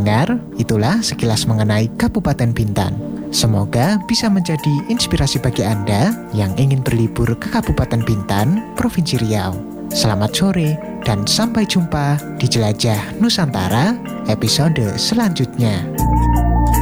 pendengar, itulah sekilas mengenai Kabupaten Bintan. Semoga bisa menjadi inspirasi bagi Anda yang ingin berlibur ke Kabupaten Bintan, Provinsi Riau. Selamat sore dan sampai jumpa di Jelajah Nusantara episode selanjutnya.